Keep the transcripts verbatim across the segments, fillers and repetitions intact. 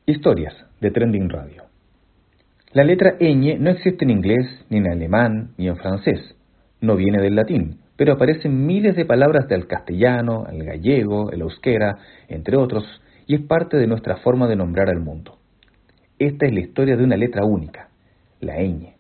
Historias de Trending Radio. La letra ñ no existe en inglés, ni en alemán, ni en francés. No viene del latín, pero aparecen miles de palabras del castellano, el gallego, el euskera, entre otros, y es parte de nuestra forma de nombrar al mundo. Esta es la historia de una letra única, la ñ.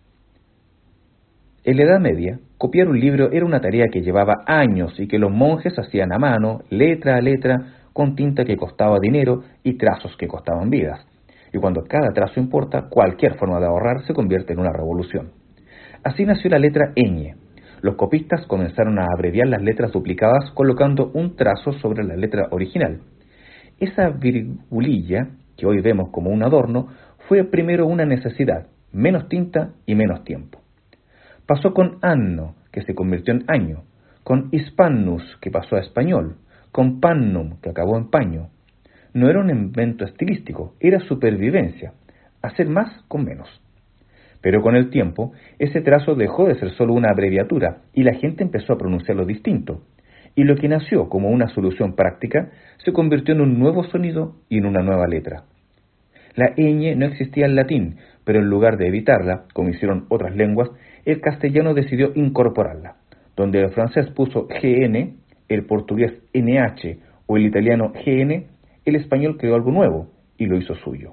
En la Edad Media, copiar un libro era una tarea que llevaba años y que los monjes hacían a mano, letra a letra, con tinta que costaba dinero y trazos que costaban vidas. Y cuando cada trazo importa, cualquier forma de ahorrar se convierte en una revolución. Así nació la letra ñ. Los copistas comenzaron a abreviar las letras duplicadas colocando un trazo sobre la letra original. Esa virgulilla, que hoy vemos como un adorno, fue primero una necesidad, menos tinta y menos tiempo. Pasó con anno, que se convirtió en año, con hispannus, que pasó a español, con pannum, que acabó en paño. No era un invento estilístico, era supervivencia, hacer más con menos. Pero con el tiempo, ese trazo dejó de ser solo una abreviatura y la gente empezó a pronunciarlo distinto. Y lo que nació como una solución práctica se convirtió en un nuevo sonido y en una nueva letra. La ñ no existía en latín, pero en lugar de evitarla, como hicieron otras lenguas, el castellano decidió incorporarla. Donde el francés puso gn, el portugués nh o el italiano gn, el español creó algo nuevo y lo hizo suyo.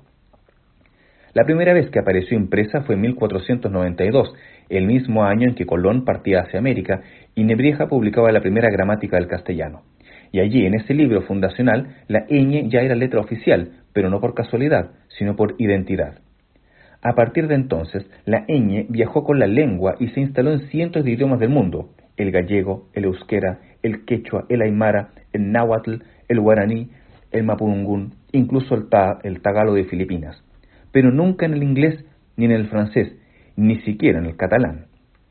La primera vez que apareció impresa fue en mil cuatrocientos noventa y dos, el mismo año en que Colón partía hacia América y Nebrija publicaba la primera gramática del castellano. Y allí, en ese libro fundacional, la ñ ya era letra oficial, pero no por casualidad, sino por identidad. A partir de entonces, la ñ viajó con la lengua y se instaló en cientos de idiomas del mundo: el gallego, el euskera, el quechua, el aymara, el náhuatl, el guaraní, el mapudungún, incluso el, ta, el tagalo de Filipinas, pero nunca en el inglés ni en el francés, ni siquiera en el catalán.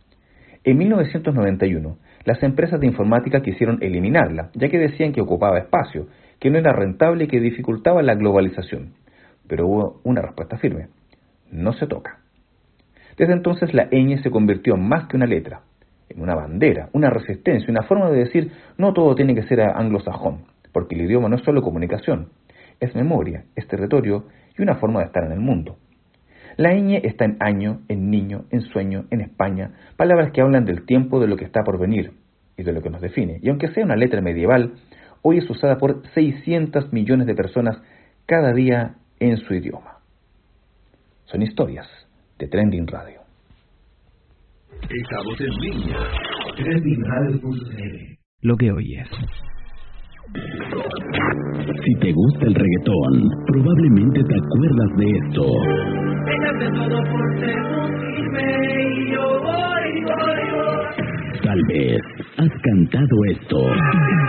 En mil novecientos noventa y uno, las empresas de informática quisieron eliminarla, ya que decían que ocupaba espacio, que no era rentable y que dificultaba la globalización. Pero hubo una respuesta firme: no se toca. Desde entonces la ñ se convirtió más que una letra, en una bandera, una resistencia, una forma de decir no todo tiene que ser anglosajón, porque el idioma no es solo comunicación, es memoria, es territorio y una forma de estar en el mundo. La ñ está en año, en niño, en sueño, en España, palabras que hablan del tiempo, de lo que está por venir y de lo que nos define. Y aunque sea una letra medieval, hoy es usada por seiscientos millones de personas cada día en su idioma. Son historias de Trending Radio. Estamos en línea. trending radio punto c l. Lo que oyes. Si te gusta el reggaetón, probablemente te acuerdas de esto. Déjate todo por seducirme y yo voy, voy, voy. Tal vez has cantado esto.